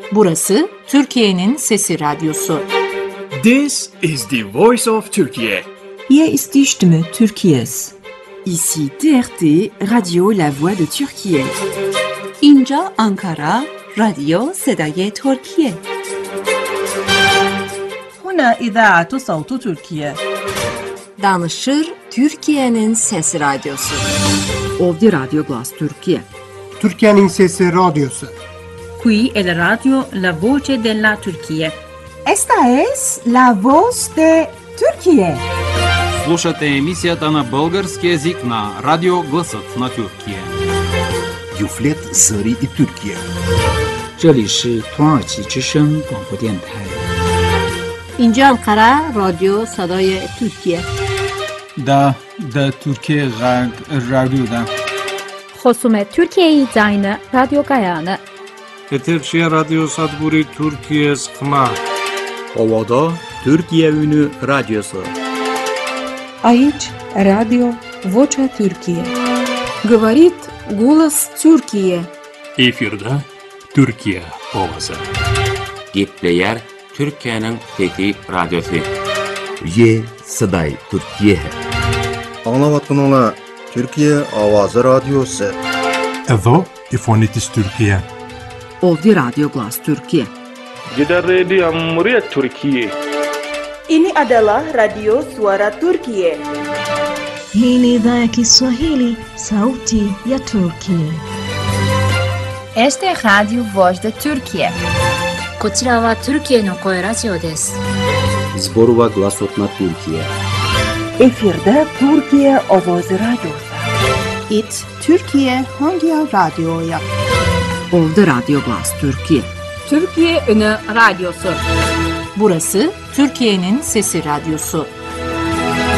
Burası Türkiye'nin Sesi Radyosu. This is the voice of Turkey. Hier ist die Stimme Türkiye's. Ici TRT, Radio La Voix de Türkiye. اینجا آنکارا، رادیو صدای ترکیه. هنا إذاعة صوت تركيا. Danışır Türkiye'nin Sesi Radyosu. Ovdje Radio Glas Türkiye. Türkiye'nin Sesi Radyosu. Qui è la radio La Voce della Turchia. Esta es La Voz de Turquie. Слушате емисията на български език на Радио Гласът на Тюркия. Юфлет Зари и Türkiye. 这里是土耳其之声广播电台。 اینجا انقره رادیو صدای ترکیه. دا Türkiye Radyo'da. خصوم Türkiye Zayne Radyo Gayane. Eterşehir Radyo Sadburi Türkiye Sıkma. Ovada Türkiye Ünü Radyosu. Aici Radio Vocea Türkiye. Говорит голос Türkiye. Efirde Türkiye Ovası. Gitleyer Türkiye'nin Fethi Radyosu. Ye Saday Türkiye. Anlavatın Türkiye Avazı Radyosu. Evo İfonitis Türkiye. Ovdje Radio Glas Türkiye. Gidan Radio Muryat Türkiye. Ini adalah Radio Suara Turkiye. Hii ni idhaa ya Kiswahili, Sauti ya Turkiye. Este es Radio Voz de Turkiye. こちらはトルキエの声ラジオです。 Zborova Glasotna Türkiye. Efirde Türkiye Ovoz Radyosu. It Türkiye Hangi Radyo'ya? Ovdje Radio Glas Türkiye. Türkiye Ünü Radyosu. Burası Türkiye'nin Sesi Radyosu.